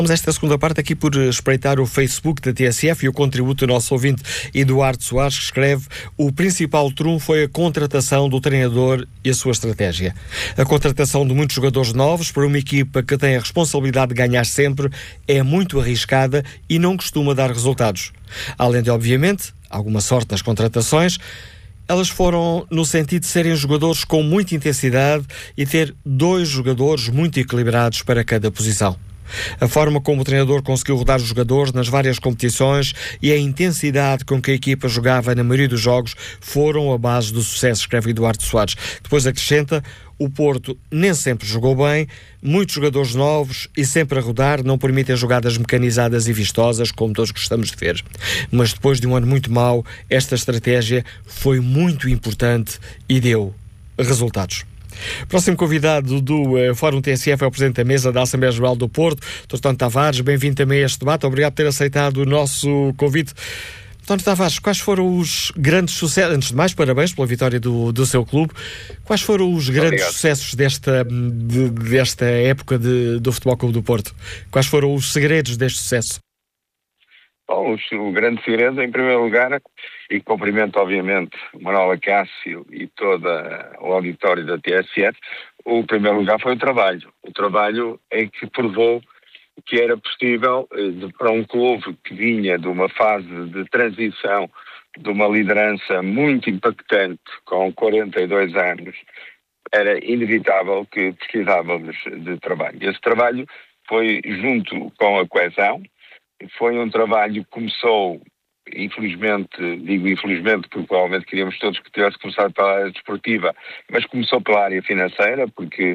Vamos esta segunda parte aqui por espreitar o Facebook da TSF e o contributo do nosso ouvinte Eduardo Soares, que escreve: o principal trunfo foi a contratação do treinador e a sua estratégia. A contratação de muitos jogadores novos para uma equipa que tem a responsabilidade de ganhar sempre é muito arriscada e não costuma dar resultados. Além de, obviamente, alguma sorte nas contratações, elas foram no sentido de serem jogadores com muita intensidade e ter 2 jogadores muito equilibrados para cada posição. A forma como o treinador conseguiu rodar os jogadores nas várias competições e a intensidade com que a equipa jogava na maioria dos jogos foram a base do sucesso, escreve Eduardo Soares. Depois acrescenta: o Porto nem sempre jogou bem, muitos jogadores novos e sempre a rodar não permitem jogadas mecanizadas e vistosas, como todos gostamos de ver. Mas depois de um ano muito mau, esta estratégia foi muito importante e deu resultados. Próximo convidado do Fórum TSF é o Presidente da Mesa da Assembleia Geral do Porto, Dr. António Tavares. Bem-vindo também a este debate. Obrigado por ter aceitado o nosso convite. António Tavares, quais foram os grandes sucessos? Antes de mais, parabéns pela vitória do seu clube. Quais foram os grandes sucessos desta época do Futebol Clube do Porto? Quais foram os segredos deste sucesso? Bom, o grande segredo, em primeiro lugar, e cumprimento obviamente o Manuel Acácio e todo o auditório da TSF, o primeiro lugar foi o trabalho. O trabalho é que provou que era possível, para um clube que vinha de uma fase de transição, de uma liderança muito impactante, com 42 anos, era inevitável que precisávamos de trabalho. Esse trabalho foi junto com a coesão. Foi um trabalho que começou, infelizmente, digo infelizmente porque provavelmente queríamos todos que tivesse começado pela área desportiva, mas começou pela área financeira, porque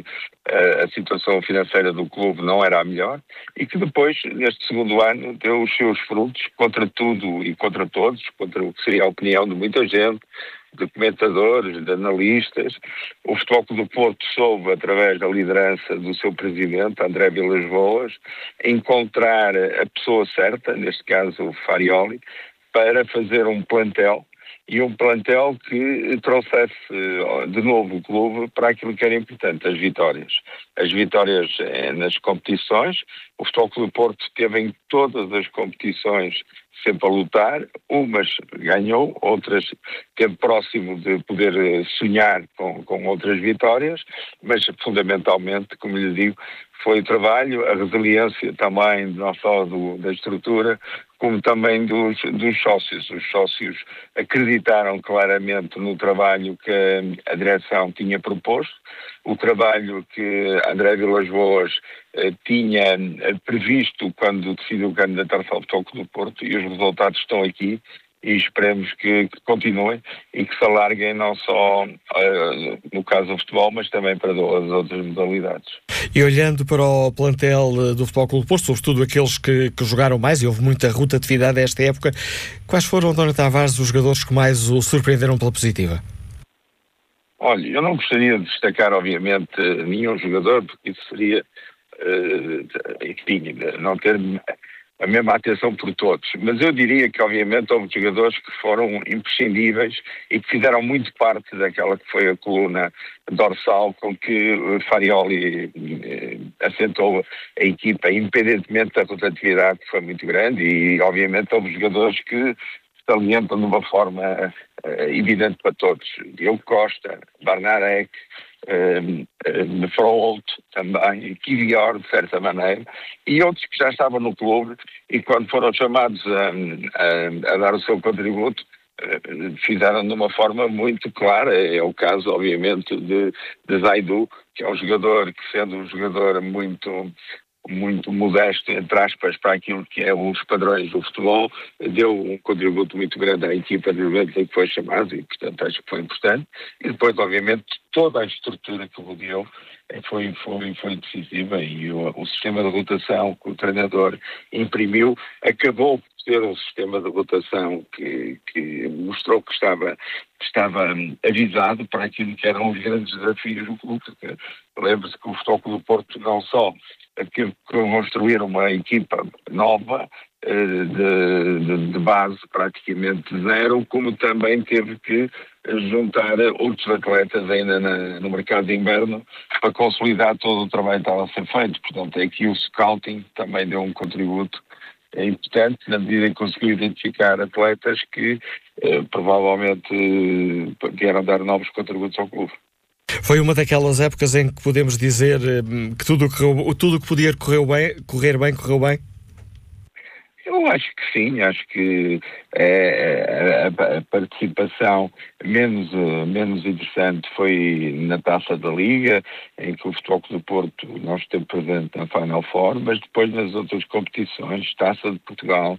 a situação financeira do clube não era a melhor, e que depois, neste segundo ano, deu os seus frutos, contra tudo e contra todos, contra o que seria a opinião de muita gente, de comentadores, de analistas. O Futebol Clube do Porto soube, através da liderança do seu presidente, André Vilas-Boas, encontrar a pessoa certa, neste caso o Farioli, para fazer um plantel, e um plantel que trouxesse de novo o clube para aquilo que era importante, as vitórias. As vitórias nas competições. O Futebol Clube do Porto teve em todas as competições sempre a lutar, umas ganhou, outras teve próximo de poder sonhar com outras vitórias, mas fundamentalmente, como lhe digo, foi o trabalho, a resiliência também não só da estrutura, como também dos sócios. Os sócios acreditaram claramente no trabalho que a direção tinha proposto, o trabalho que André Vilas-Boas tinha previsto quando decidiu candidatar-se ao Futebol Clube do Porto, e os resultados estão aqui, e esperemos que continuem e que se alarguem não só no caso do futebol, mas também para as outras modalidades. E olhando para o plantel do Futebol Clube do Porto, sobretudo aqueles que jogaram mais, e houve muita rotatividade esta época, quais foram, António Tavares, os jogadores que mais o surpreenderam pela positiva? Olha, eu não gostaria de destacar, obviamente, nenhum jogador, porque isso seria, enfim, não ter a mesma atenção por todos. Mas eu diria que, obviamente, houve jogadores que foram imprescindíveis e que fizeram muito parte daquela que foi a coluna dorsal com que Farioli assentou a equipa, independentemente da rotatividade que foi muito grande, e, obviamente, houve jogadores que salientam de uma forma evidente para todos. Diogo Costa, Barnarek, Nefrolt também, Kivior, de certa maneira, e outros que já estavam no clube e quando foram chamados a dar o seu contributo, fizeram de uma forma muito clara. É o caso, obviamente, de Zaidu, que é um jogador que, sendo um jogador muito modesto, entre aspas, para aquilo que é os padrões do futebol, deu um contributo muito grande à equipa de momento em que foi chamado, e portanto acho que foi importante. E depois, obviamente, toda a estrutura que rodeou foi decisiva, e o sistema de rotação que o treinador imprimiu acabou por ser um sistema de rotação que mostrou que estava avisado para aquilo que eram os grandes desafios do clube. Lembre-se que o Futebol Clube do Porto não só teve que construir uma equipa nova, de base praticamente zero, como também teve que juntar outros atletas ainda no mercado de inverno para consolidar todo o trabalho que estava a ser feito. Portanto, aqui o scouting também deu um contributo importante na medida em que conseguiu identificar atletas que provavelmente vieram dar novos contributos ao clube. Foi uma daquelas épocas em que podemos dizer que tudo o que podia correr bem, correu bem? Eu acho que sim, acho que a participação menos interessante foi na Taça da Liga, em que o Futebol Clube do Porto não esteve presente na Final Four, mas depois nas outras competições, Taça de Portugal,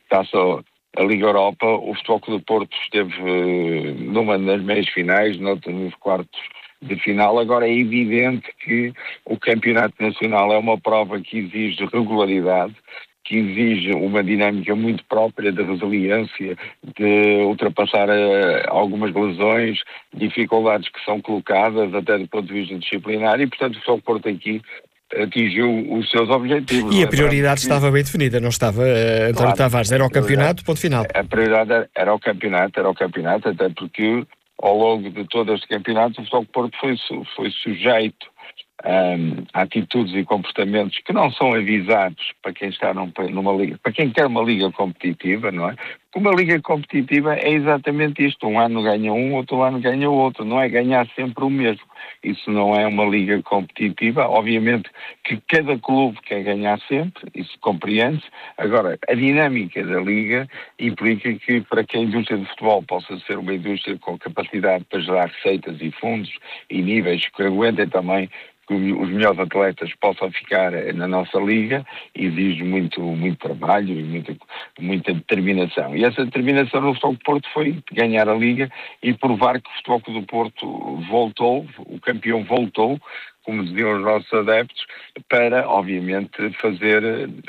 a Liga Europa, o Futebol Clube do Porto esteve numa das meias finais, noutra nos quartos de final. Agora é evidente que o Campeonato Nacional é uma prova que exige regularidade, que exige uma dinâmica muito própria de resiliência, de ultrapassar algumas lesões, dificuldades que são colocadas até do ponto de vista disciplinar e, portanto, o Futebol do Porto aqui atingiu os seus objetivos. E a prioridade estava bem definida, não estava, António Tavares? Era o campeonato, ponto final. A prioridade era o campeonato, até porque ao longo de todo este campeonato o Futebol do Porto foi sujeito a atitudes e comportamentos que não são avisados para quem está numa liga, para quem quer uma liga competitiva, não é? Uma liga competitiva é exatamente isto, um ano ganha um, outro ano ganha outro, não é ganhar sempre o mesmo. Isso não é uma liga competitiva, obviamente que cada clube quer ganhar sempre, isso compreende-se. Agora, a dinâmica da liga implica que para que a indústria de futebol possa ser uma indústria com capacidade para gerar receitas e fundos e níveis que aguentem também que os melhores atletas possam ficar na nossa liga, exige muito trabalho e muita determinação. E essa determinação no Futebol do Porto foi ganhar a liga e provar que o Futebol do Porto voltou, o campeão voltou, como diziam os nossos adeptos, para, obviamente, fazer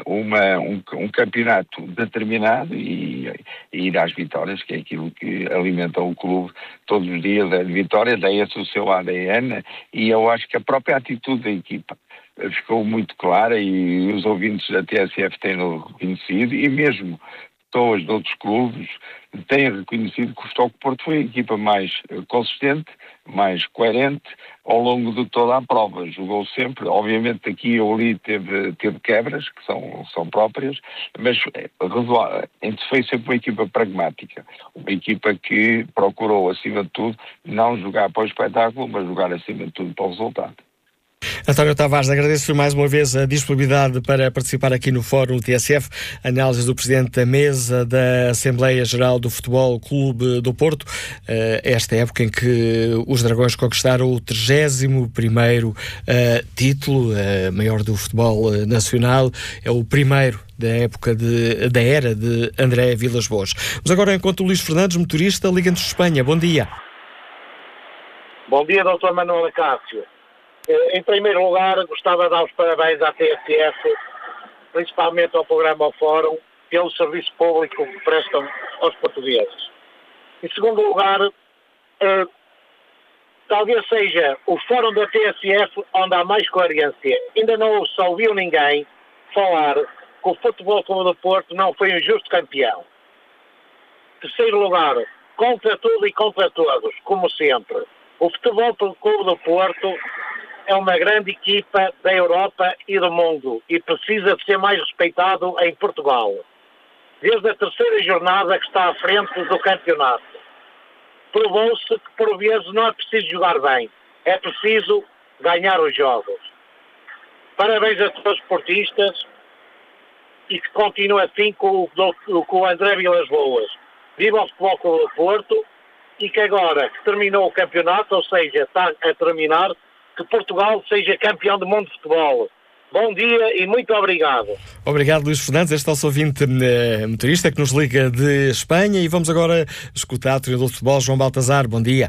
um campeonato determinado e ir às vitórias, que é aquilo que alimenta o clube todos os dias, é de vitórias, é esse o seu ADN, e eu acho que a própria atitude da equipa ficou muito clara e os ouvintes da TSF têm reconhecido, e mesmo pessoas de outros clubes têm reconhecido que o Futebol do Porto foi a equipa mais consistente, mais coerente ao longo de toda a prova. Jogou sempre, obviamente aqui ou ali teve quebras, que são próprias, mas foi sempre uma equipa pragmática, uma equipa que procurou, acima de tudo, não jogar para o espetáculo, mas jogar acima de tudo para o resultado. António Tavares, agradeço mais uma vez a disponibilidade para participar aqui no Fórum TSF, análise do Presidente da Mesa da Assembleia Geral do Futebol Clube do Porto, esta época em que os Dragões conquistaram o 31º título maior do futebol nacional, é o primeiro da época da era de André Vilas-Boas. Mas agora, enquanto o Luís Fernandes, motorista, Liga-nos de Espanha. Bom dia. Bom dia, Dr. Manuel Acácio. Em primeiro lugar, gostava de dar os parabéns à TSF, principalmente ao programa ao Fórum, pelo serviço público que prestam aos portugueses. Em segundo lugar, talvez seja o Fórum da TSF onde há mais coerência. Ainda não se ouviu ninguém falar que o Futebol Clube do Porto não foi um justo campeão. Em terceiro lugar, contra tudo e contra todos, como sempre. O Futebol Clube do Porto é uma grande equipa da Europa e do mundo e precisa de ser mais respeitado em Portugal. Desde a terceira jornada que está à frente do campeonato. Provou-se que por vezes não é preciso jogar bem, é preciso ganhar os jogos. Parabéns a todos os portistas e que continue assim com o André Vilas-Boas. Viva o Futebol Clube do Porto e que agora que terminou o campeonato, ou seja, está a terminar, que Portugal seja campeão do mundo de futebol. Bom dia e muito obrigado. Obrigado, Luís Fernandes. Este é o nosso ouvinte motorista que nos liga de Espanha e vamos agora escutar o treinador de futebol, João Baltazar. Bom dia.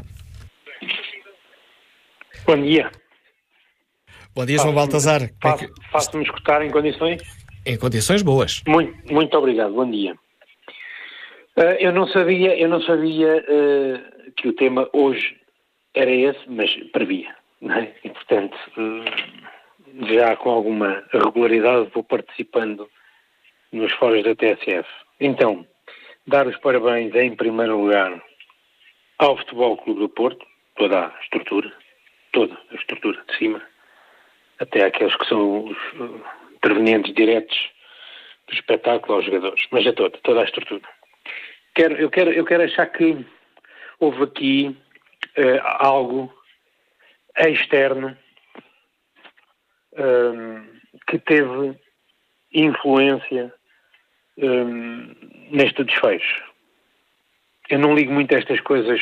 Bom dia. Bom dia, João Baltazar. Faço-me escutar em condições? Em condições boas. Muito obrigado. Bom dia. Eu não sabia que o tema hoje era esse, mas previa. Não é? E, portanto, já com alguma regularidade vou participando nos fóruns da TSF. Então, dar os parabéns em primeiro lugar ao Futebol Clube do Porto, toda a estrutura de cima, até aqueles que são os intervenientes diretos do espetáculo aos jogadores, mas é toda a estrutura. Eu quero achar que houve aqui algo externo que teve influência neste desfecho. Eu não ligo muito a estas coisas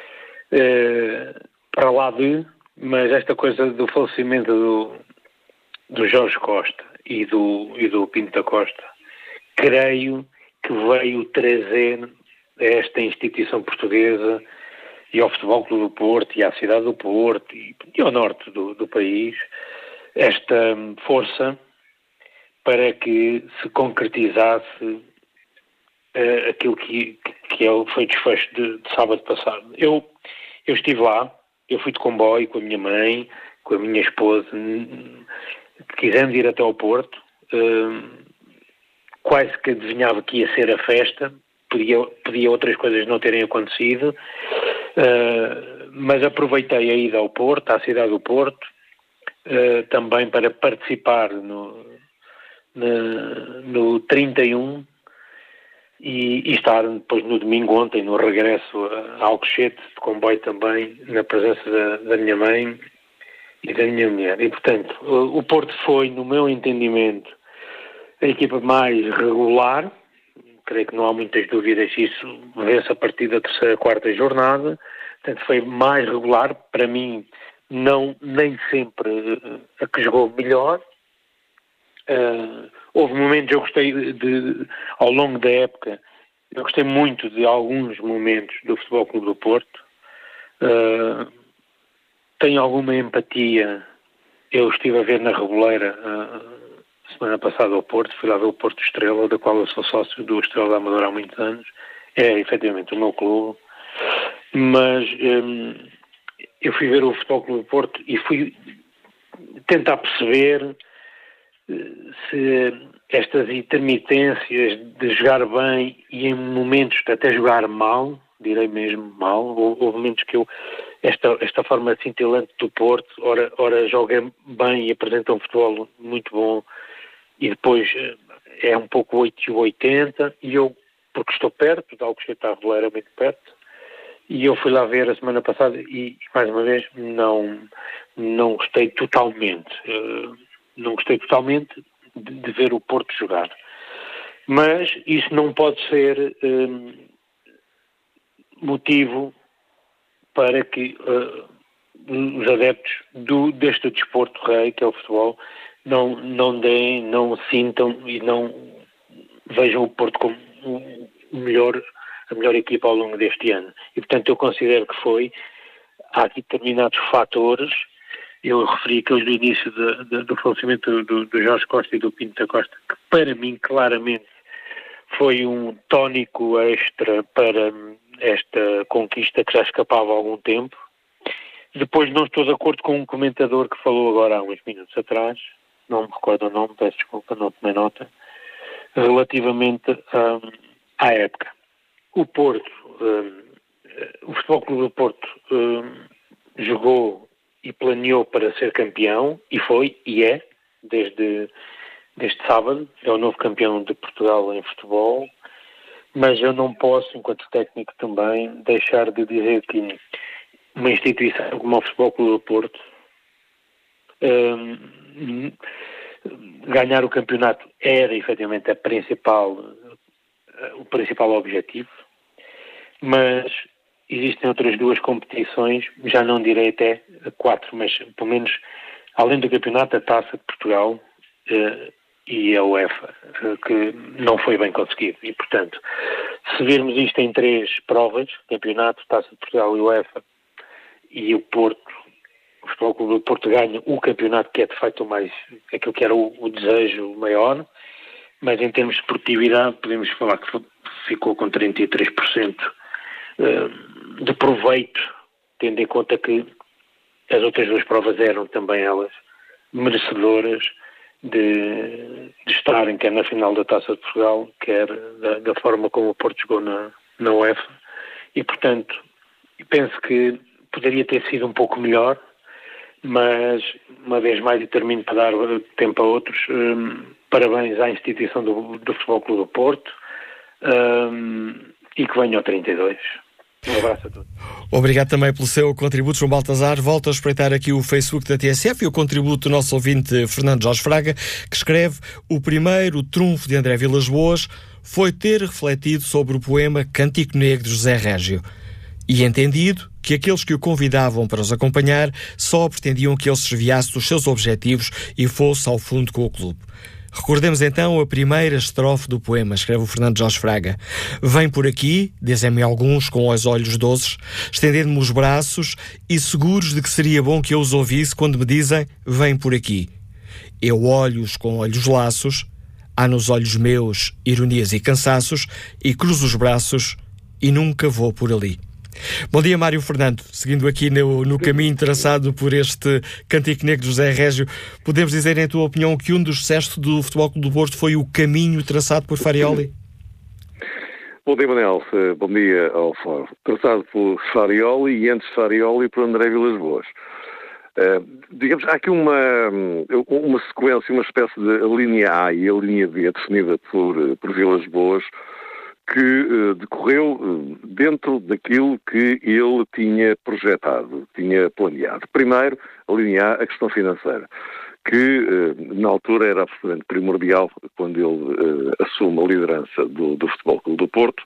para lá mas esta coisa do falecimento do Jorge Costa e do Pinto da Costa, creio que veio trazer a esta instituição portuguesa e ao Futebol Clube do Porto e à cidade do Porto e ao norte do país esta força para que se concretizasse aquilo que foi desfecho de sábado passado. Eu estive lá, eu fui de comboio com a minha mãe, com a minha esposa, quisemos ir até ao Porto, quase que adivinhava que ia ser a festa, podia outras coisas não terem acontecido, mas aproveitei a ida ao Porto, à cidade do Porto, também para participar no 31 e estar depois no domingo ontem no regresso a Alcochete de comboio também, na presença da minha mãe e da minha mulher. E portanto o Porto foi, no meu entendimento, a equipa mais regular. Creio que não há muitas dúvidas se isso vence a partir da terceira, quarta jornada. Portanto, foi mais regular. Para mim, nem sempre a que jogou melhor. Houve momentos, eu gostei ao longo da época, eu gostei muito de alguns momentos do Futebol Clube do Porto. Tenho alguma empatia. Eu estive a ver na Reboleira semana passada ao Porto, fui lá ver o Porto Estrela, da qual eu sou sócio do Estrela da Amadora há muitos anos. É efetivamente o meu clube, mas eu fui ver o Futebol Clube do Porto e fui tentar perceber se estas intermitências de jogar bem e em momentos de até jogar mal, direi mesmo mal, houve momentos que esta forma cintilante do Porto, ora joga bem e apresenta um futebol muito bom, e depois é um pouco 8-80, e eu, porque estou perto, de Alcochete à Reboleira, muito perto, e eu fui lá ver a semana passada e mais uma vez não gostei totalmente. Não gostei totalmente de ver o Porto jogar. Mas isso não pode ser motivo para que os adeptos deste desporto rei, que é o futebol, não sintam e não vejam o Porto como a melhor equipa ao longo deste ano. E, portanto, eu considero que há aqui determinados fatores. Eu referi aqueles do início do falecimento do Jorge Costa e do Pinto da Costa, que para mim claramente foi um tónico extra para esta conquista que já escapava há algum tempo. Depois não estou de acordo com um comentador que falou agora há uns minutos atrás, não me recordo o nome, peço desculpa, não tomei nota, relativamente à época. O Porto, o Futebol Clube do Porto jogou e planeou para ser campeão, e foi, e é, desde sábado, é o novo campeão de Portugal em futebol, mas eu não posso, enquanto técnico também, deixar de dizer que uma instituição como o Futebol Clube do Porto ganhar o campeonato era efetivamente o principal objetivo, mas existem outras duas competições, já não direi até 4, mas pelo menos, além do campeonato, a Taça de Portugal e a UEFA, que não foi bem conseguido. E, portanto, se virmos isto em 3 provas, campeonato, Taça de Portugal e UEFA, e o Futebol Clube do Porto ganha o campeonato, que é de facto aquilo que era o desejo maior, mas em termos de esportividade podemos falar que ficou com 33% de proveito, tendo em conta que as outras 2 provas eram também elas merecedoras de estarem quer na final da Taça de Portugal, quer da forma como o Porto jogou na UEFA, e portanto penso que poderia ter sido um pouco melhor, mas, uma vez mais, e termino para dar tempo a outros, parabéns à instituição do Futebol Clube do Porto, e que venha ao 32. Um abraço a todos. Obrigado também pelo seu contributo, João Baltazar. Volto a espreitar aqui o Facebook da TSF e o contributo do nosso ouvinte Fernando Jorge Fraga, que escreve: o primeiro trunfo de André Vilas-Boas foi ter refletido sobre o poema Cântico Negro de José Régio e entendido que aqueles que o convidavam para os acompanhar só pretendiam que ele se desviasse dos seus objetivos e fosse ao fundo com o clube. Recordemos então a primeira estrofe do poema, escreve o Fernando Jorge Fraga. Vem por aqui, dizem-me alguns com os olhos doces, estendendo-me os braços e seguros de que seria bom que eu os ouvisse quando me dizem, vem por aqui. Eu olho-os com olhos laços, há nos olhos meus ironias e cansaços, e cruzo os braços e nunca vou por ali. Bom dia, Mário Fernando. Seguindo aqui no caminho traçado por este Cântico Negro de José Régio, podemos dizer, em tua opinião, que um dos sucessos do Futebol Clube do Porto foi o caminho traçado por Farioli? Bom dia, Manel. Bom dia ao Fórum. Traçado por Farioli e antes de Farioli por André Vilas-Boas. Digamos, há aqui uma sequência, uma espécie de linha A e a linha B definida por Vilas-Boas, que decorreu dentro daquilo que ele tinha projetado, tinha planeado. Primeiro, a linha A, a questão financeira, que na altura era absolutamente primordial quando ele assume a liderança do Futebol Clube do Porto,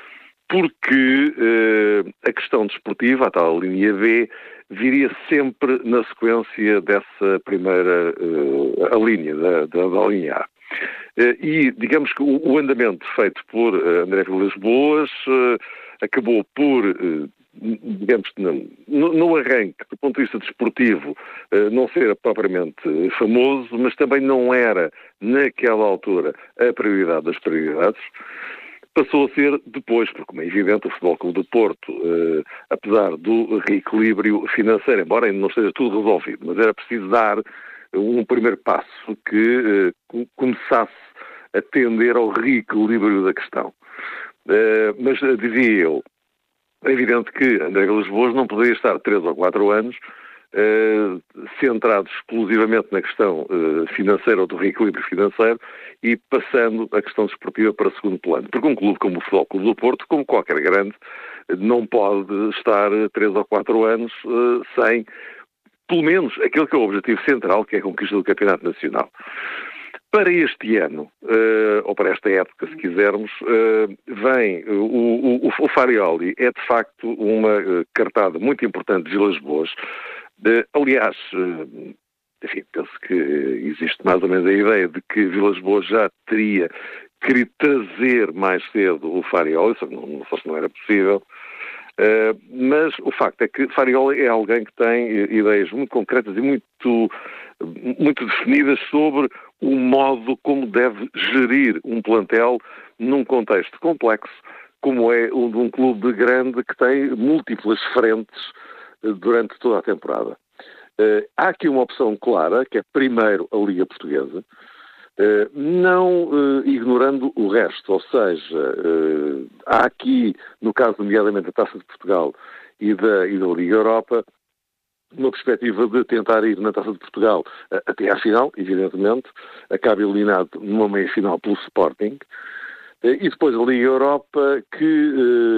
porque a questão desportiva, a tal linha B, viria sempre na sequência dessa primeira a linha, da linha A. E digamos que o andamento feito por André Vilas-Boas acabou por, digamos, no arranque, do ponto de vista desportivo, não ser propriamente famoso, mas também não era, naquela altura, a prioridade das prioridades. Passou a ser depois, porque, como é evidente, o Futebol Clube do Porto, apesar do reequilíbrio financeiro, embora ainda não esteja tudo resolvido, mas era preciso dar um primeiro passo que começasse a tender ao reequilíbrio da questão. Mas, dizia eu, é evidente que André Vilas-Boas não poderia estar 3 ou 4 anos centrado exclusivamente na questão financeira ou do reequilíbrio financeiro e passando a questão desportiva para segundo plano. Porque um clube como o Futebol Clube do Porto, como qualquer grande, não pode estar 3 ou 4 anos sem, pelo menos, aquele que é o objetivo central, que é a conquista do Campeonato Nacional. Para este ano, ou para esta época, se quisermos, vem o Farioli, é de facto uma cartada muito importante de Vilas-Boas. Aliás, enfim, penso que existe mais ou menos a ideia de que Vilas-Boas já teria querido trazer mais cedo o Farioli, só que não era possível. Mas o facto é que Farioli é alguém que tem ideias muito concretas e muito definidas sobre o modo como deve gerir um plantel num contexto complexo, como é o de um clube grande que tem múltiplas frentes durante toda a temporada. Há aqui uma opção clara, que é primeiro a Liga Portuguesa, não ignorando o resto, ou seja, há aqui, no caso nomeadamente da Taça de Portugal e da Liga Europa, uma perspectiva de tentar ir na Taça de Portugal até à final, evidentemente, acaba eliminado numa meia-final pelo Sporting, e depois a Liga Europa que,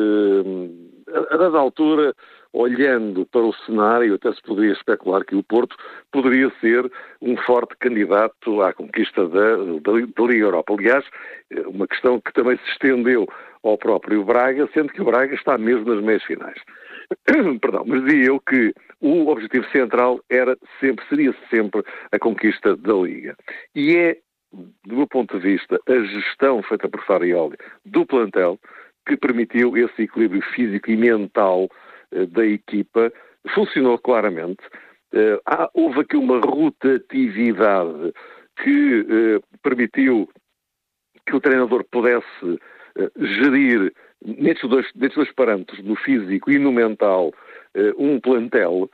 a dada altura, olhando para o cenário, até se poderia especular que o Porto poderia ser um forte candidato à conquista da Liga Europa. Aliás, uma questão que também se estendeu ao próprio Braga, sendo que o Braga está mesmo nas meias finais. Perdão, mas dizia eu que o objetivo central seria sempre a conquista da Liga. E é, do meu ponto de vista, a gestão feita por Farioli do plantel que permitiu esse equilíbrio físico e mental da equipa. Funcionou claramente. Houve aqui uma rotatividade que permitiu que o treinador pudesse gerir, nestes dois parâmetros, no físico e no mental, um plantel.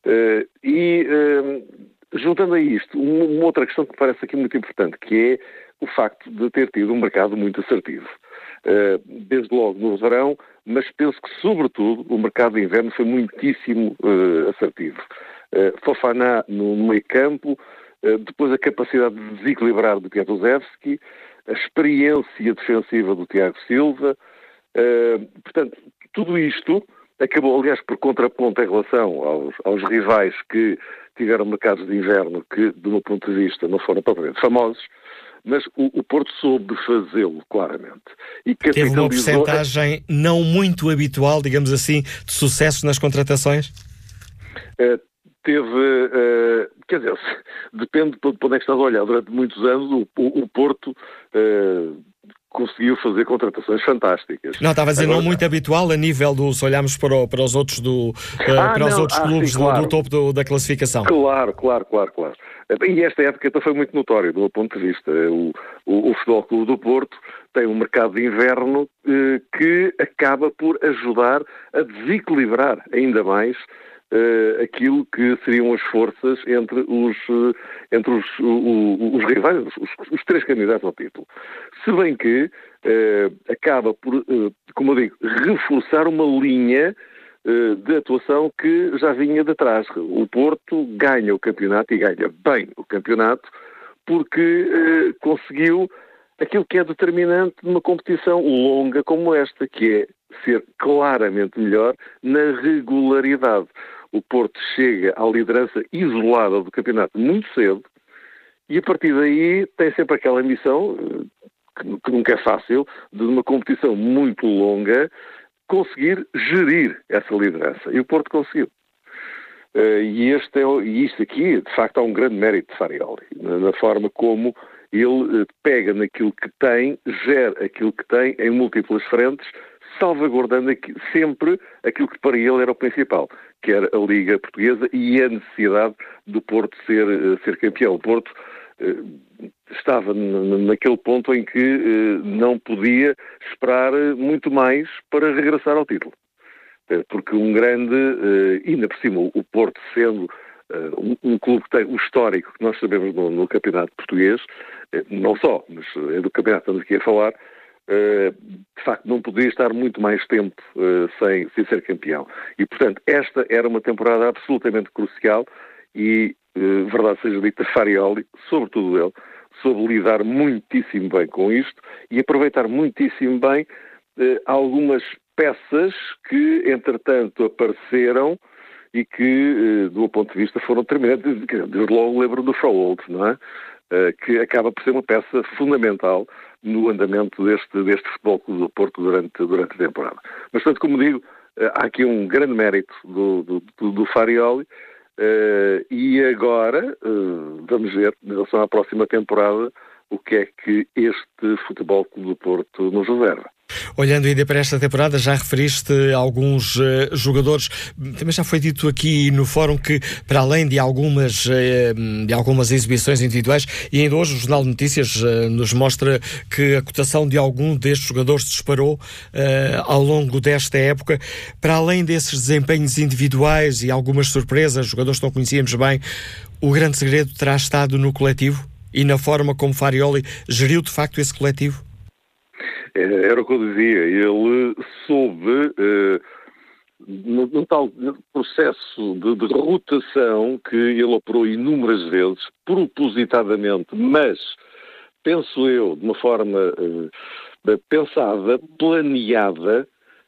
Juntando a isto, uma outra questão que me parece aqui muito importante, que é o facto de ter tido um mercado muito assertivo. desde logo no verão, mas penso que, sobretudo, o mercado de inverno foi muitíssimo assertivo. Fofana no meio campo, depois a capacidade de desequilibrar do Piatowski, a experiência defensiva do Tiago Silva, portanto, tudo isto acabou, aliás, por contraponto em relação aos rivais que tiveram mercados de inverno que, do meu ponto de vista, não foram propriamente famosos, mas o Porto soube fazê-lo, claramente. E teve uma percentagem não muito habitual, digamos assim, de sucesso nas contratações? Quer dizer, depende de onde é que estás a olhar. Durante muitos anos o Porto conseguiu fazer contratações fantásticas. Não, estava a dizer não muito habitual a nível se olharmos para os outros, outros clubes, sim, claro, do topo da classificação. Claro. E esta época então foi muito notório, do meu ponto de vista. O Futebol Clube do Porto tem um mercado de inverno que acaba por ajudar a desequilibrar ainda mais aquilo que seriam as forças entre os rivais, os três candidatos ao título. Se bem que acaba por, como eu digo, reforçar uma linha de atuação que já vinha de trás. O Porto ganha o campeonato e ganha bem o campeonato porque conseguiu aquilo que é determinante numa competição longa como esta, que é ser claramente melhor na regularidade. O Porto chega à liderança isolada do campeonato muito cedo e a partir daí tem sempre aquela missão, que nunca é fácil, de uma competição muito longa, conseguir gerir essa liderança. E o Porto conseguiu. E isto aqui, de facto, há um grande mérito de Farioli, na forma como ele pega naquilo que tem, gera aquilo que tem em múltiplas frentes, salvaguardando sempre aquilo que para ele era o principal, que era a Liga Portuguesa e a necessidade do Porto ser campeão. O Porto estava naquele ponto em que não podia esperar muito mais para regressar ao título. Porque um grande, ainda por cima, o Porto sendo um clube que tem o histórico que nós sabemos no campeonato português, não só, mas é do campeonato que estamos aqui a falar, de facto não podia estar muito mais tempo sem ser campeão. E, portanto, esta era uma temporada absolutamente crucial e, verdade seja dita, Farioli, sobretudo ele, soube lidar muitíssimo bem com isto e aproveitar muitíssimo bem algumas peças que, entretanto, apareceram e que, do meu ponto de vista, foram determinantes. Desde logo lembro do Froholt, não é? Que acaba por ser uma peça fundamental no andamento deste Futebol Clube do Porto durante a temporada. Mas, portanto, como digo, há aqui um grande mérito do Farioli e agora vamos ver, em relação à próxima temporada, o que é que este Futebol Clube do Porto nos reserva. Olhando ainda para esta temporada, já referiste alguns jogadores, também já foi dito aqui no fórum que, para além de algumas exibições individuais, e ainda hoje o Jornal de Notícias nos mostra que a cotação de algum destes jogadores disparou ao longo desta época. Para além desses desempenhos individuais e algumas surpresas, jogadores que não conhecíamos bem, o grande segredo terá estado no coletivo e na forma como Farioli geriu de facto esse coletivo? Era o que eu dizia, ele soube, num tal processo de rotação que ele operou inúmeras vezes, propositadamente, mas, penso eu, de uma forma pensada, planeada,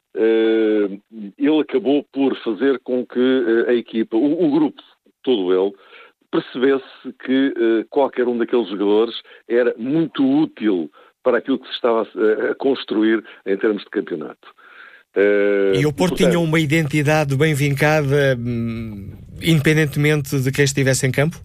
ele acabou por fazer com que a equipa, o grupo, todo ele, percebesse que qualquer um daqueles jogadores era muito útil para aquilo que se estava a construir em termos de campeonato. E o Porto tinha uma identidade bem vincada, independentemente de quem estivesse em campo?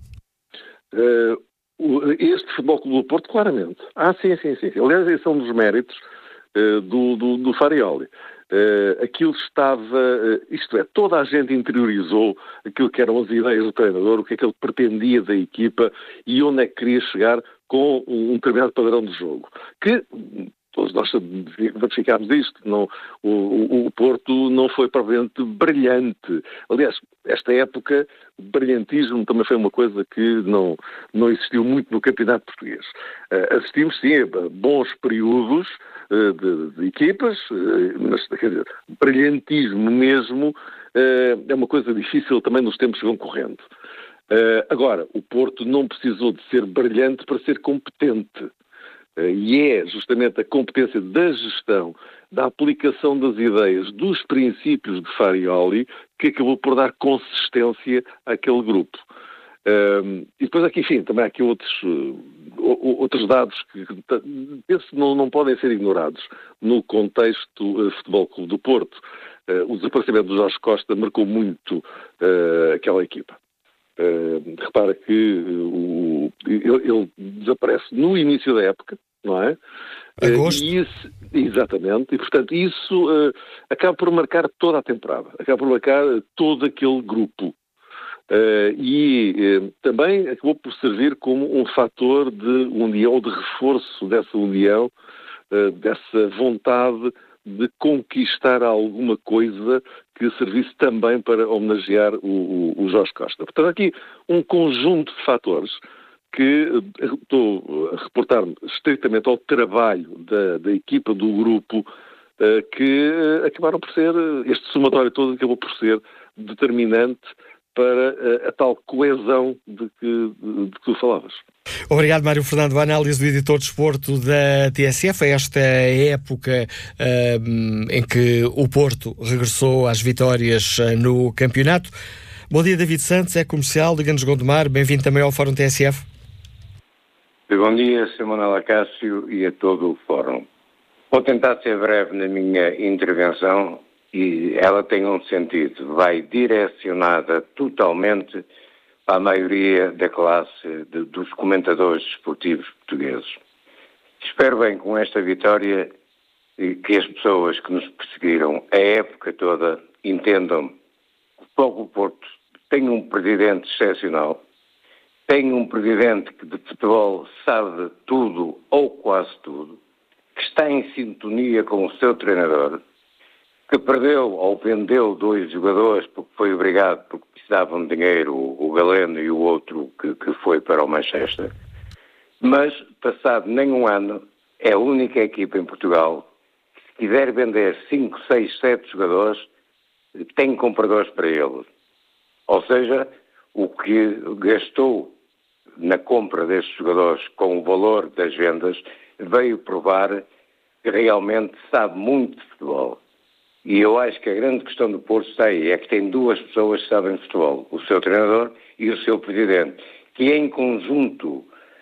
Este Futebol Clube do Porto, claramente. Sim. Aliás, esse é um dos méritos do Farioli. Aquilo estava, isto é, toda a gente interiorizou aquilo que eram as ideias do treinador, o que é que ele pretendia da equipa e onde é que queria chegar com um determinado padrão de jogo. Que, todos nós verificámos isto. Não, o Porto não foi propriamente brilhante. Aliás, esta época, o brilhantismo também foi uma coisa que não existiu muito no campeonato português. Assistimos, sim, a bons períodos de equipas, mas, quer dizer, brilhantismo mesmo é uma coisa difícil também nos tempos que vão correndo. Agora, o Porto não precisou de ser brilhante para ser competente. E é justamente a competência da gestão, da aplicação das ideias, dos princípios de Farioli, que acabou por dar consistência àquele grupo. E depois aqui, enfim, também há aqui outros dados que penso não podem ser ignorados no contexto Futebol Clube do Porto. O desaparecimento do Jorge Costa marcou muito aquela equipa. Repara que ele desaparece no início da época, não é? Agosto. Exatamente, e portanto isso acaba por marcar toda a temporada, acaba por marcar todo aquele grupo. Também acabou por servir como um fator de união, de reforço dessa união, dessa vontade de conquistar alguma coisa que servisse também para homenagear o Jorge Costa. Portanto, aqui um conjunto de fatores que estou a reportar-me estritamente ao trabalho da equipa, do grupo, que acabaram por ser, este somatório todo acabou por ser determinante para a tal coesão de que tu falavas. Obrigado, Mário Fernando. A análise do editor de desporto da TSF a esta época em que o Porto regressou às vitórias no campeonato. Bom dia, David Santos, é comercial, Liga-nos Gondomar. Bem-vindo também ao Fórum TSF. Bom dia, Sr. Manuel Acácio e a todo o Fórum. Vou tentar ser breve na minha intervenção e ela tem um sentido, vai direcionada totalmente para a maioria da classe dos comentadores esportivos portugueses. Espero bem com esta vitória que as pessoas que nos perseguiram a época toda entendam que o Futebol Porto tem um presidente excepcional, tem um presidente que de futebol sabe tudo ou quase tudo, que está em sintonia com o seu treinador, que perdeu ou vendeu 2 jogadores porque foi obrigado, porque precisavam de dinheiro, o Galeno e o outro que foi para o Manchester. Mas, passado nem um ano, é a única equipa em Portugal que, se quiser vender 5, 6, 7 jogadores, tem compradores para eles. Ou seja, o que gastou na compra destes jogadores com o valor das vendas veio provar que realmente sabe muito de futebol. E eu acho que a grande questão do Porto está aí, é que tem 2 pessoas que sabem de futebol, o seu treinador e o seu presidente, que em conjunto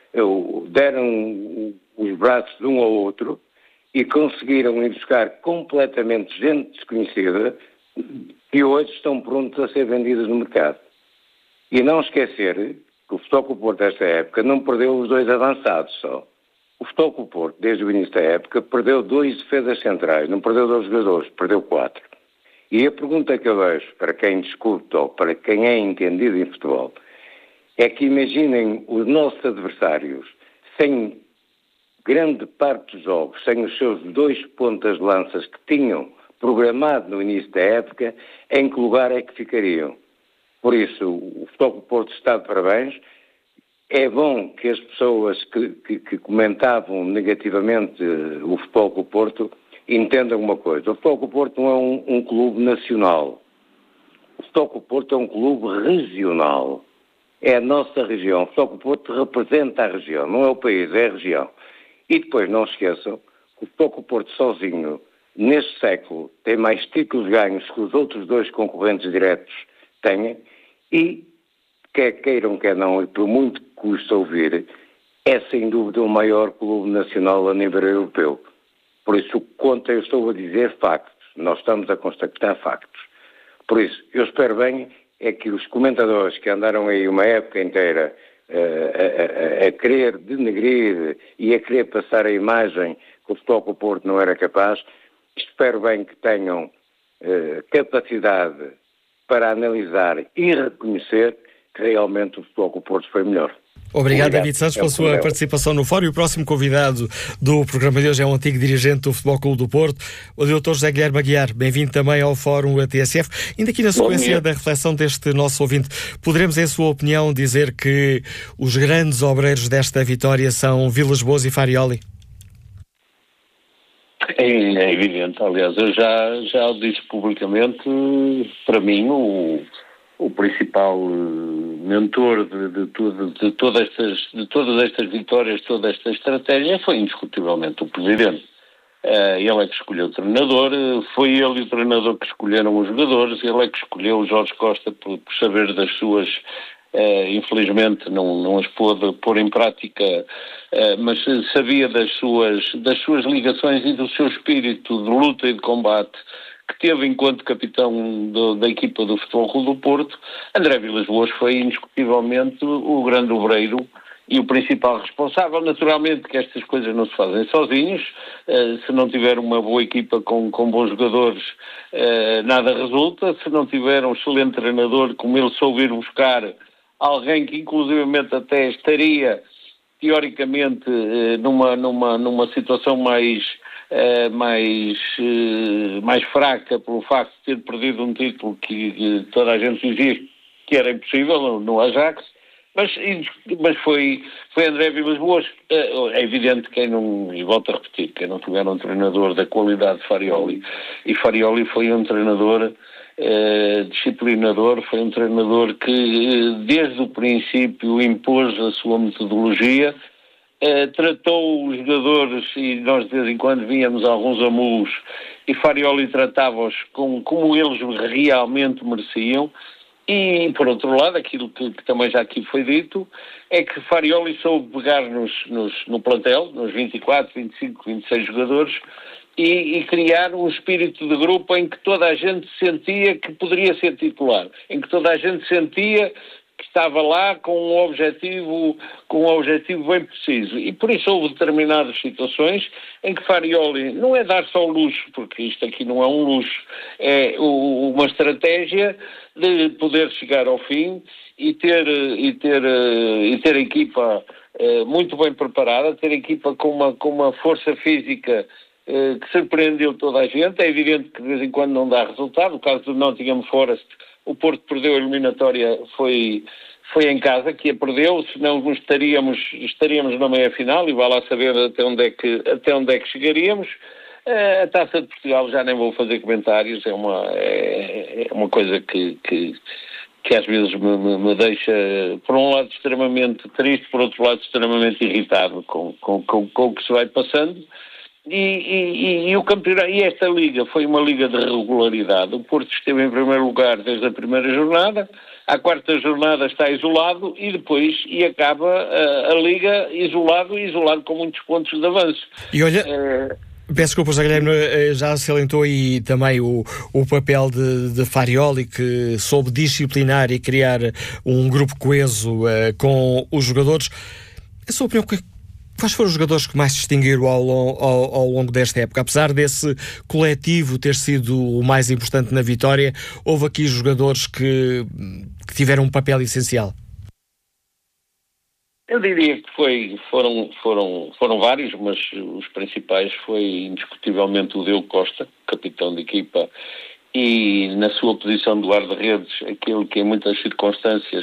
deram os braços de um ao outro e conseguiram ir buscar completamente gente desconhecida que hoje estão prontos a ser vendidos no mercado. E não esquecer que o Futebol Clube Porto desta época não perdeu os 2 avançados só. O Futebol Clube Porto, desde o início da época, perdeu 2 defesas centrais, não perdeu 2 jogadores, perdeu 4. E a pergunta que eu deixo para quem discute ou para quem é entendido em futebol é que imaginem os nossos adversários sem grande parte dos jogos, sem os seus 2 pontas de lanças que tinham programado no início da época, em que lugar é que ficariam? Por isso, o Futebol Clube Porto está de parabéns. É bom que as pessoas que comentavam negativamente o Futebol Clube Porto entendam uma coisa. O Futebol Clube Porto não é um clube nacional. O Futebol Clube Porto é um clube regional. É a nossa região. O Futebol Clube Porto representa a região. Não é o país, é a região. E depois, não se esqueçam, que o Futebol Clube Porto sozinho, neste século, tem mais títulos ganhos que os outros 2 concorrentes diretos têm e quer queiram, quer não, e por muito que custa ouvir, é sem dúvida o maior clube nacional a nível europeu. Por isso, conta, eu estou a dizer factos. Nós estamos a constatar factos. Por isso, eu espero bem é que os comentadores que andaram aí uma época inteira a querer denegrir e a querer passar a imagem que o Futebol Clube Porto não era capaz, espero bem que tenham capacidade para analisar e reconhecer que realmente o Futebol Clube Porto foi melhor. Obrigado, David Santos, pela sua participação no Fórum. E o próximo convidado do programa de hoje é um antigo dirigente do Futebol Clube do Porto, o Dr. José Guilherme Aguiar. Bem-vindo também ao Fórum TSF. Ainda aqui na sequência da reflexão deste nosso ouvinte, poderemos, em sua opinião, dizer que os grandes obreiros desta vitória são Vilas Boas e Farioli? É evidente, aliás, eu já o disse publicamente. Para mim, o principal mentor de todas estas vitórias, toda esta estratégia, foi indiscutivelmente o Presidente. Ele é que escolheu o treinador, foi ele e o treinador que escolheram os jogadores, ele é que escolheu o Jorge Costa por saber das suas... infelizmente não as pôde pôr em prática, mas sabia das suas ligações e do seu espírito de luta e de combate que teve enquanto capitão da equipa do Futebol Clube do Porto. André Vilas Boas foi indiscutivelmente o grande obreiro e o principal responsável. Naturalmente que estas coisas não se fazem sozinhos, se não tiver uma boa equipa com bons jogadores, nada resulta. Se não tiver um excelente treinador, como ele soube ir buscar alguém que inclusivamente até estaria teoricamente numa situação mais fraca pelo facto de ter perdido um título que toda a gente dizia que era impossível no Ajax, mas foi André Vilas Boas. É evidente que e volto a repetir, quem não tiver um treinador da qualidade de Farioli, e Farioli foi um treinador disciplinador, foi um treinador que desde o princípio impôs a sua metodologia, tratou os jogadores, e nós de vez em quando víamos alguns amulos, e Farioli tratava-os como eles realmente mereciam. E, por outro lado, aquilo que também já aqui foi dito, é que Farioli soube pegar no plantel, nos 24, 25, 26 jogadores, e criar um espírito de grupo em que toda a gente sentia que poderia ser titular, em que toda a gente sentia que estava lá com um objetivo bem preciso. E por isso houve determinadas situações em que Farioli não é dar só o luxo, porque isto aqui não é um luxo, é uma estratégia de poder chegar ao fim e ter a equipa muito bem preparada, ter a equipa com uma força física que surpreendeu toda a gente. É evidente que de vez em quando não dá resultado. No caso do Nottingham Forest, o Porto perdeu a eliminatória, foi em casa que a perdeu, senão estaríamos na meia-final, e vai lá saber até onde é que chegaríamos. A Taça de Portugal, já nem vou fazer comentários, é uma coisa que às vezes me deixa, por um lado, extremamente triste, por outro lado, extremamente irritado com o que se vai passando. E o campeonato, e esta liga foi uma liga de regularidade. O Porto esteve em primeiro lugar desde a primeira jornada, à quarta jornada está isolado e acaba a liga isolado com muitos pontos de avanço. E olha, peço desculpa, José Guilherme, já salientou aí também o papel de Farioli, que soube disciplinar e criar um grupo coeso com os jogadores. A sua opinião, quais foram os jogadores que mais se distinguiram ao longo desta época? Apesar desse coletivo ter sido o mais importante na vitória, houve aqui jogadores que tiveram um papel essencial? Eu diria que foram vários, mas os principais foi indiscutivelmente o Diogo Costa, capitão de equipa, e na sua posição de guarda-redes, aquele que em muitas circunstâncias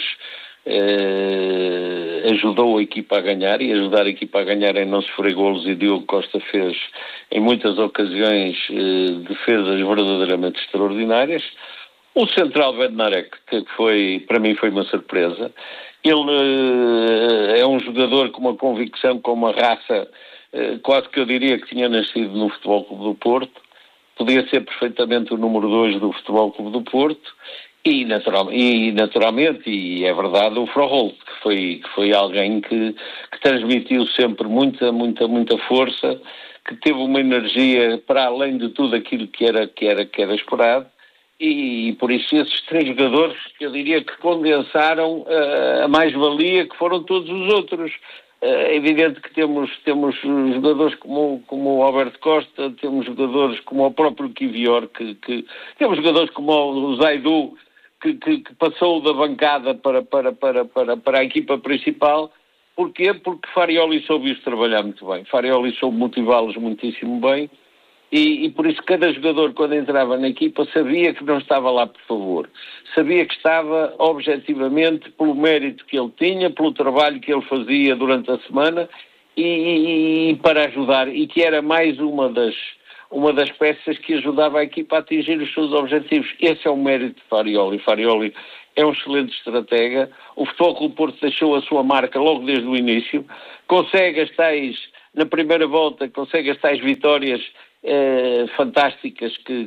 ajudou a equipa a ganhar, e ajudar a equipa a ganhar é não sofrer golos, e Diogo Costa fez em muitas ocasiões defesas verdadeiramente extraordinárias. O central Bednarek, que para mim foi uma surpresa. Ele é um jogador com uma convicção, com uma raça, quase que eu diria que tinha nascido no Futebol Clube do Porto. Podia ser perfeitamente o número 2 do Futebol Clube do Porto. E naturalmente, e é verdade, o Froholt, que foi alguém que transmitiu sempre muita força, que teve uma energia para além de tudo aquilo que era esperado. E por isso esses três jogadores, eu diria que condensaram a mais-valia que foram todos os outros. É evidente que temos jogadores como o Alberto Costa, temos jogadores como o próprio Kivior, que temos jogadores como o Zaidu, que passou da bancada para a equipa principal, Porquê? Porque Farioli soube-os trabalhar muito bem. Farioli soube motivá-los muitíssimo bem e por isso cada jogador, quando entrava na equipa, sabia que não estava lá por favor. Sabia que estava objetivamente pelo mérito que ele tinha, pelo trabalho que ele fazia durante a semana e para ajudar, e que era mais uma das peças que ajudava a equipa a atingir os seus objetivos. Esse é o mérito de Farioli. Farioli é um excelente estratega. O Futebol Clube do Porto deixou a sua marca logo desde o início. Consegue as tais, na primeira volta, consegue as tais vitórias fantásticas que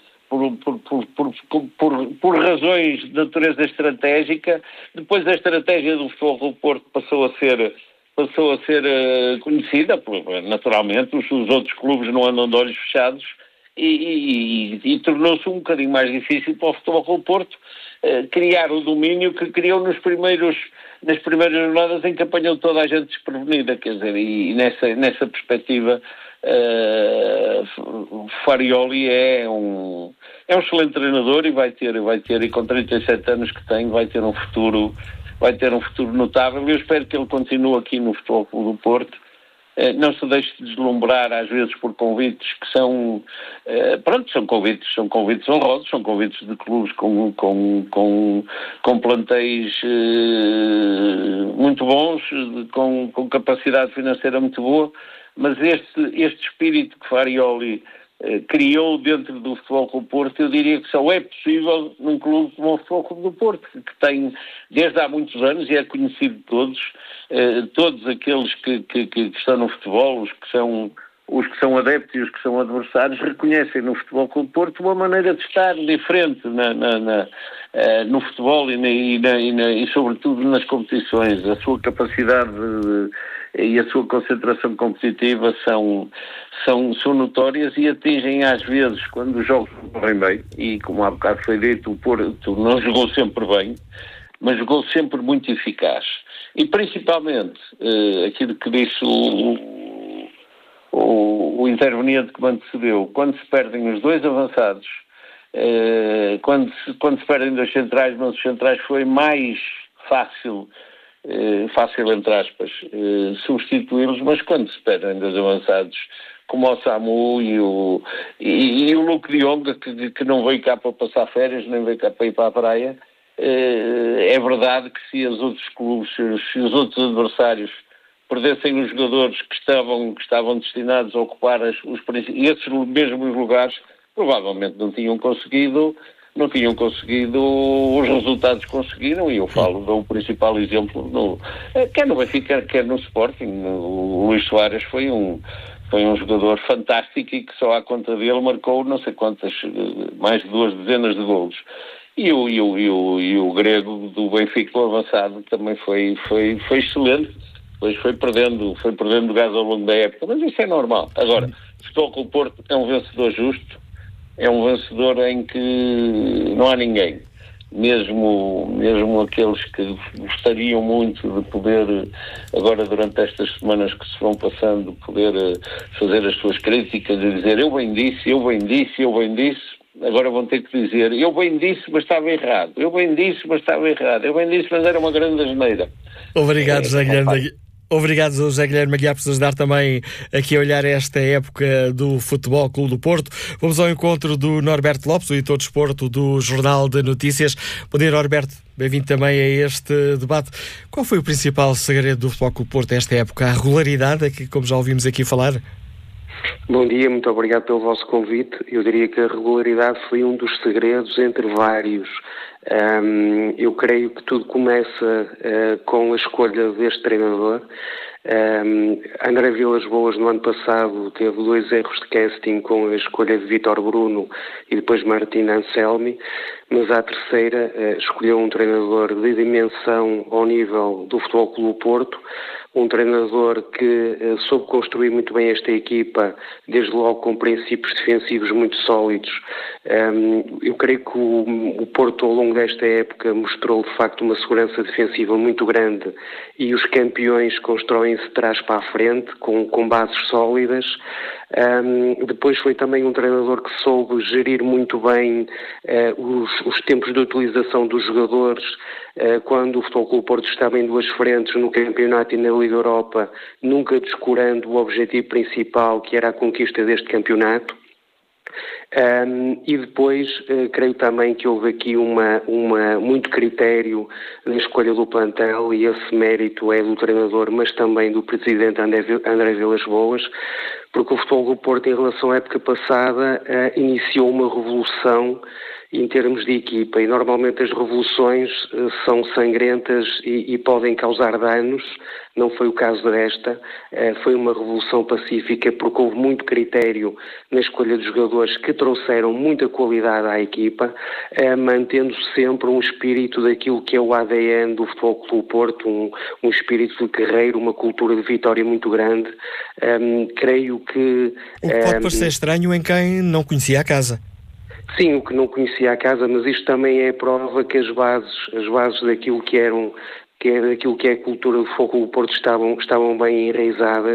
por razões de natureza estratégica. Depois a estratégia do Futebol Clube do Porto passou a ser conhecida, naturalmente, os outros clubes não andam de olhos fechados e tornou-se um bocadinho mais difícil para o Futebol Clube do Porto criar o domínio que criou nas primeiras jornadas em que apanhou toda a gente desprevenida, quer dizer, e nessa perspectiva Farioli é um excelente treinador e vai ter, e com 37 anos que tem, vai ter um futuro notável. Eu espero que ele continue aqui no Futebol Clube do Porto. Não se deixe deslumbrar às vezes por convites que são convites honrosos, são convites de clubes com plantéis muito bons, com capacidade financeira muito boa, mas este espírito que Farioli criou dentro do Futebol Clube do Porto, eu diria que só é possível num clube como o Futebol Clube do Porto, que tem desde há muitos anos e é conhecido de todos aqueles que estão no futebol, os que são adeptos e os que são adversários, reconhecem no Futebol Clube do Porto uma maneira de estar diferente no futebol e sobretudo nas competições. A sua capacidade e a sua concentração competitiva são notórias e atingem às vezes, quando os jogos correm bem, e como há bocado foi dito, o Porto não jogou sempre bem, mas jogou sempre muito eficaz. E principalmente aquilo que disse o interveniente que me antecedeu, quando se perdem os dois avançados, quando se perdem dois centrais, mas os centrais foi mais fácil entre aspas, substituí-los, mas quando se perdem dois avançados, como o Samu e o Luke de Jong, que não veio cá para passar férias, nem veio cá para ir para a praia, é verdade que se os outros clubes, se os outros adversários perdessem os jogadores que estavam destinados a ocupar esses mesmos lugares, provavelmente não tinham conseguido os resultados que conseguiram, e eu dou o principal exemplo quer no Benfica, quer no Sporting. O Luís Soares foi um jogador fantástico e que só à conta dele marcou não sei quantas, mais de 2 dezenas de golos. E o grego do Benfica, o avançado, também foi excelente. Depois foi perdendo gás ao longo da época, mas isso é normal. Agora, o Futebol Clube do Porto é um vencedor justo, é um vencedor em que não há ninguém. Mesmo aqueles que gostariam muito de poder, agora durante estas semanas que se vão passando, poder fazer as suas críticas e dizer eu bem disse, agora vão ter que dizer eu bem disse, mas estava errado, eu bem disse, mas era uma grande asneira. Obrigado, José Guilherme. Obrigado, José Guilherme Aguiar, por nos dar também aqui a olhar esta época do Futebol Clube do Porto. Vamos ao encontro do Norberto Lopes, o editor de desporto do Jornal de Notícias. Bom dia, Norberto. Bem-vindo também a este debate. Qual foi o principal segredo do Futebol Clube do Porto esta época? A regularidade, aqui, como já ouvimos aqui falar? Bom dia, muito obrigado pelo vosso convite. Eu diria que a regularidade foi um dos segredos entre vários. Eu creio que tudo começa com a escolha deste treinador. André Vilas-Boas no ano passado teve 2 erros de casting com a escolha de Vítor Bruno e depois Martin Anselmi, mas à terceira escolheu um treinador de dimensão ao nível do Futebol Clube do Porto, um treinador que soube construir muito bem esta equipa, desde logo com princípios defensivos muito sólidos. Eu creio que o Porto, ao longo desta época, mostrou de facto uma segurança defensiva muito grande, e os campeões constroem-se de trás para a frente, com bases sólidas. Depois foi também um treinador que soube gerir muito bem os tempos de utilização dos jogadores. Quando o Futebol Clube Porto estava em duas frentes, no campeonato e na Liga Europa, nunca descurando o objetivo principal, que era a conquista deste campeonato. E depois creio também que houve aqui muito critério na escolha do plantel, e esse mérito é do treinador, mas também do presidente André Vilas-Boas, porque o Futebol Clube Porto, em relação à época passada, iniciou uma revolução em termos de equipa, e normalmente as revoluções são sangrentas e podem causar danos. Não foi o caso desta. Foi uma revolução pacífica, porque houve muito critério na escolha de jogadores que trouxeram muita qualidade à equipa, mantendo sempre um espírito daquilo que é o ADN do Futebol Clube Porto, um espírito de guerreiro, uma cultura de vitória muito grande. Creio que... O que pode parecer estranho em quem não conhecia a casa. Sim, o que não conhecia a casa, mas isto também é prova que as bases daquilo que é aquilo que é a cultura do Futebol Clube Porto estavam bem enraizadas,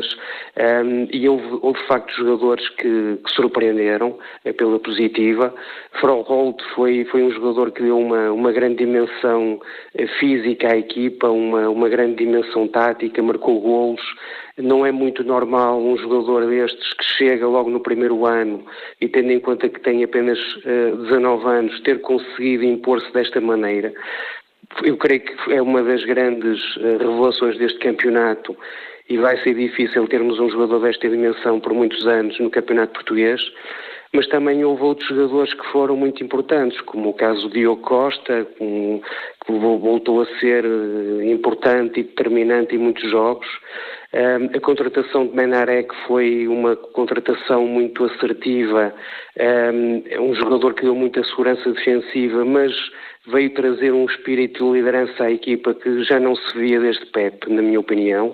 e houve de facto jogadores que surpreenderam pela positiva. Froholt foi um jogador que deu uma grande dimensão física à equipa, uma grande dimensão tática, marcou golos. Não é muito normal um jogador destes que chega logo no primeiro ano, e tendo em conta que tem apenas 19 anos, ter conseguido impor-se desta maneira. Eu creio que é uma das grandes revelações deste campeonato, e vai ser difícil termos um jogador desta dimensão por muitos anos no campeonato português. Mas também houve outros jogadores que foram muito importantes, como o caso de Diogo Costa, que voltou a ser importante e determinante em muitos jogos. A contratação de Menarek foi uma contratação muito assertiva, é um jogador que deu muita segurança defensiva, mas veio trazer um espírito de liderança à equipa que já não se via desde Pep, na minha opinião.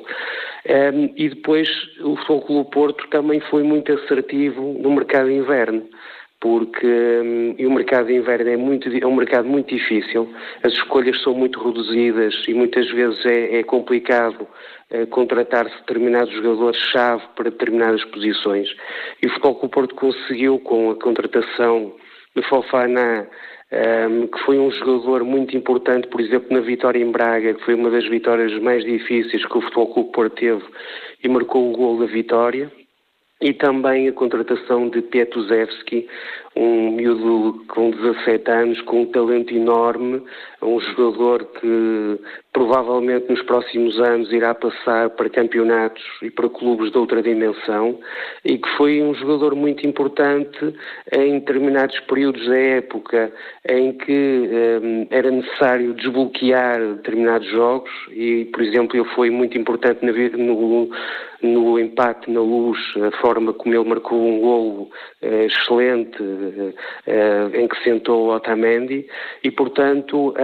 E depois o Futebol Clube Porto também foi muito assertivo no mercado de inverno, porque o mercado de inverno é um mercado muito difícil, as escolhas são muito reduzidas e muitas vezes é complicado contratar-se determinados jogadores-chave para determinadas posições. E o Futebol Clube Porto conseguiu, com a contratação de Fofana, que foi um jogador muito importante, por exemplo, na vitória em Braga, que foi uma das vitórias mais difíceis que o Futebol Clube Porto teve, e marcou o gol da vitória. E também a contratação de Pietuzewski, um miúdo com 17 anos, com um talento enorme, um jogador que provavelmente nos próximos anos irá passar para campeonatos e para clubes de outra dimensão, e que foi um jogador muito importante em determinados períodos da época em que era necessário desbloquear determinados jogos, e, por exemplo, ele foi muito importante no empate na Luz, a forma como ele marcou um golo excelente, em que sentou o Otamendi, e portanto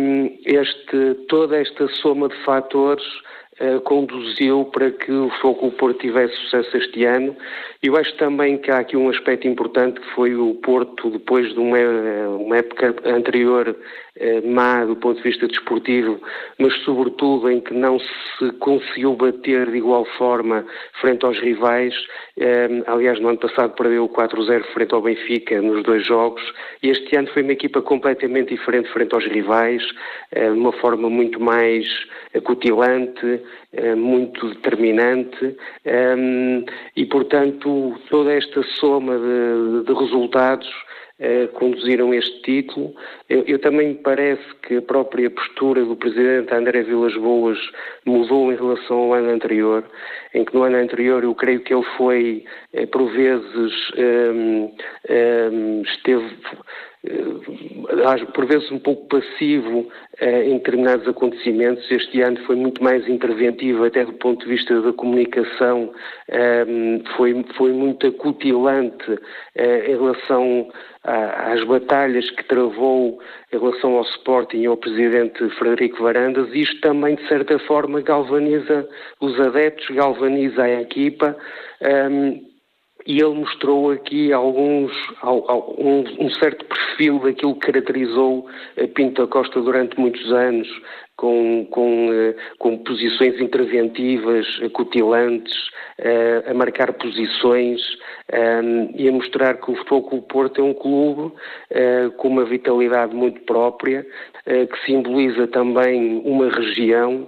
toda esta soma de fatores conduziu para que o Futebol Clube Porto tivesse sucesso este ano. Eu acho também que há aqui um aspecto importante, que foi o Porto, depois de uma época anterior má do ponto de vista desportivo, mas sobretudo em que não se conseguiu bater de igual forma frente aos rivais. Aliás, no ano passado perdeu 4-0 frente ao Benfica nos 2 jogos, e este ano foi uma equipa completamente diferente frente aos rivais, de uma forma muito mais acutilante, muito determinante, e portanto toda esta soma de resultados conduziram este título. Eu também me parece que a própria postura do presidente André Vilas-Boas mudou em relação ao ano anterior, em que no ano anterior eu creio que ele foi, por vezes, esteve por vezes um pouco passivo em determinados acontecimentos. Este ano foi muito mais interventivo, até do ponto de vista da comunicação, foi muito acutilante em relação às batalhas que travou em relação ao Sporting e ao presidente Frederico Varandas. Isto também, de certa forma, galvaniza os adeptos, galvaniza a equipa, e ele mostrou aqui um certo perfil daquilo que caracterizou Pinto da Costa durante muitos anos, com posições interventivas, acutilantes, a marcar posições, e a mostrar que o Futebol Clube do Porto é um clube com uma vitalidade muito própria, que simboliza também uma região,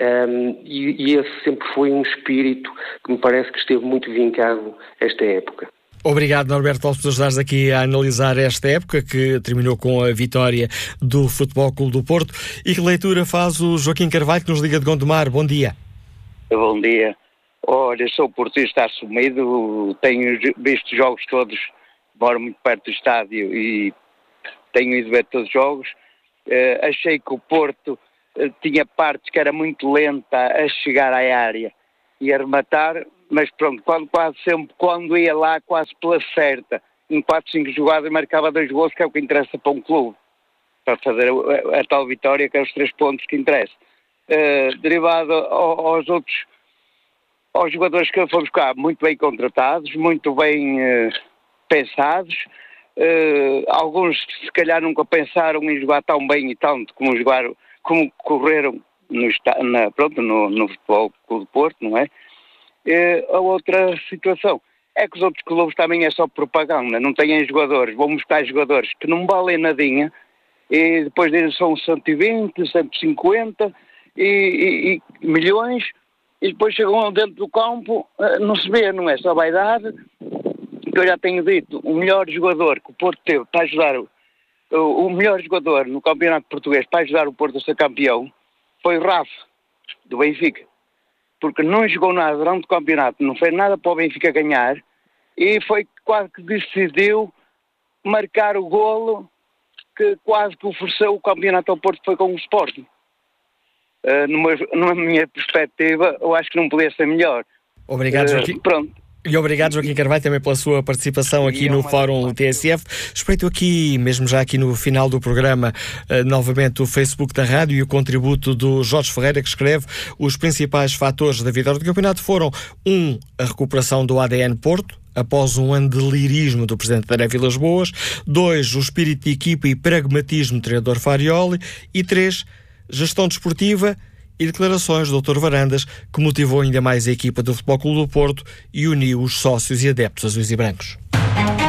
e esse sempre foi um espírito que me parece que esteve muito vincado esta época. Obrigado, Norberto Alves, por ajudares aqui a analisar esta época que terminou com a vitória do Futebol Clube do Porto. E que leitura faz o Joaquim Carvalho, que nos liga de Gondomar? Bom dia. Bom dia. Olha, sou portista assumido, tenho visto jogos todos, moro muito perto do estádio e tenho ido ver todos os jogos. Achei que o Porto tinha partes que era muito lenta a chegar à área e a rematar, mas pronto, quando ia lá, quase pela certa, em 4, 5 jogadas marcava 2 gols, que é o que interessa para um clube, para fazer a tal vitória, que é os 3 pontos que interessa. Derivado aos jogadores que fomos buscar, muito bem contratados, muito bem pensados, alguns se calhar nunca pensaram em jogar tão bem e tanto como correram no Futebol Clube do Porto, não é? A outra situação é que os outros clubes também é só propaganda, não têm jogadores, vão buscar jogadores que não valem nadinha e depois deles são 120, 150 e milhões e depois chegam dentro do campo, não se vê, não é só vaidade. Que eu já tenho dito, o melhor jogador que o Porto teve para ajudar, o melhor jogador no Campeonato Português para ajudar o Porto a ser campeão foi o Rafa, do Benfica. Porque não jogou nada durante o campeonato, não fez nada para o Benfica ganhar e foi quase que decidiu marcar o golo que quase que ofereceu o campeonato ao Porto, foi com o Sporting. Na minha perspectiva, eu acho que não podia ser melhor. Obrigado, Joaquim. Pronto. E obrigado, Joaquim Carvalho, também pela sua participação aqui no Fórum TSF. Espreito aqui, mesmo já aqui no final do programa, novamente o Facebook da rádio e o contributo do Jorge Ferreira, que escreve: os principais fatores da vitória do campeonato foram: 1. A recuperação do ADN Porto, após um ano de lirismo do presidente André Vilas-Boas. 2. O espírito de equipa e pragmatismo do treinador Farioli. E 3. Gestão desportiva e declarações do Dr. Varandas, que motivou ainda mais a equipa do Futebol Clube do Porto e uniu os sócios e adeptos azuis e brancos.